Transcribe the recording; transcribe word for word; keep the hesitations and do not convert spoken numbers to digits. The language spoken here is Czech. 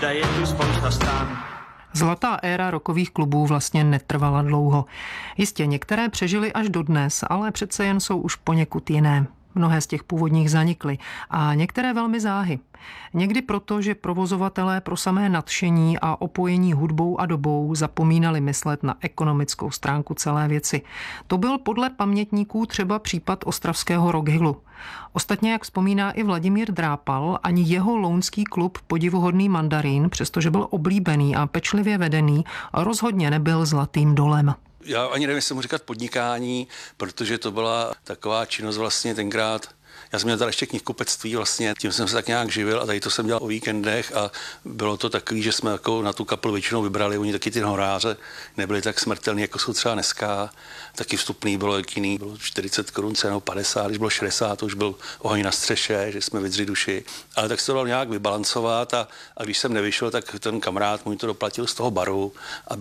Je tu spousta stran. Zlatá éra rockových klubů vlastně netrvala dlouho. Jistě některé přežily až dodnes, ale přece jen jsou už poněkud jiné. Mnohé z těch původních zanikly a některé velmi záhy. Někdy proto, že provozovatelé pro samé nadšení a opojení hudbou a dobou zapomínali myslet na ekonomickou stránku celé věci. To byl podle pamětníků třeba případ ostravského Rockhillu. Ostatně, jak vzpomíná i Vladimír Drápal, ani jeho lounský klub Podivuhodný mandarín, přestože byl oblíbený a pečlivě vedený, rozhodně nebyl zlatým dolem. Já ani nevím, jestli mu říkat podnikání, protože to byla taková činnost vlastně tenkrát. Já jsem měl tady ještě knihkupectví vlastně, tím jsem se tak nějak živil a tady to jsem dělal o víkendech a bylo to takový, že jsme jako na tu kapelu většinou vybrali, oni taky ty horáře nebyli tak smrtelní, jako jsou třeba dneska. Taky vstupný bylo jiný, bylo čtyřicet korun cenou, padesát, když bylo šedesát, to už byl oheň na střeše, že jsme vydřeli duši. Ale tak se to dalo nějak vybalancovat a, a když jsem nevyšel, tak ten kamarád můj to doplatil z toho baru a